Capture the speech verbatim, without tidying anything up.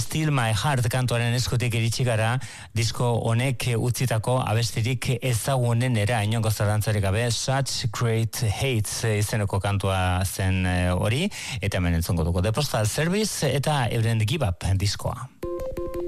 Steal My Heart kantuaren eskutik iritsi gara, disko honek utzitako abestirik ezagunenera, inongo zalantzarik gabe, Such Great Hate izeneko kantua zen hori, eta hemen entzongo dugu The Postal Service eta euren Give Up diskoa.